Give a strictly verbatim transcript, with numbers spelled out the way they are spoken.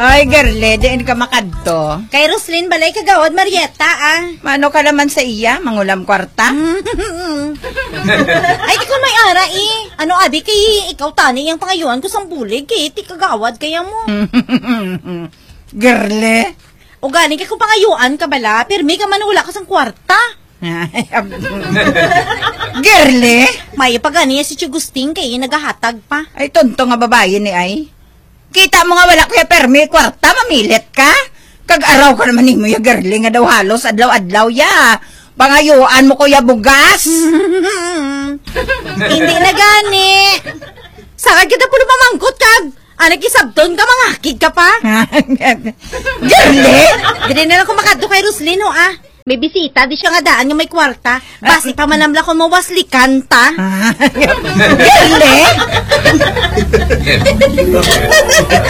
Ay, girlie, diin ka makadto. Kay Roslyn, balay kagawad, Marietta, ah. Mano ka naman sa iya, mangulam kwarta? Ay, di ko may ara, eh. Ano, abi, kay ikaw tani yung pangayuan ko sang bulig, kay ti kagawad kaya mo. Girlie? O galing kay kung pangayuan ka bala, pirmi ka man wala ka sang kwarta. Girlie? May pagani si Chugusting kay nagahatag pa. Ay, tonto nga babae ni ay. Kita mo nga wala kuya permi, kwarta, mamilit ka? Kag-araw ka naman ni mo ya, girlie, nga daw halos, adlaw-adlaw ya. Pangayuan mo kuya bugas. Hindi na gani. Sakad kita pulo mamangkot kag. Anak isabton ka, mga hakid ka pa. Girlie? Dili na lang kumakadto kay Roslyn, ho, ah. May bisita, di siya nga daan nga may kwarta. Basi pa manamla ko mawaslikan ta. Girlie?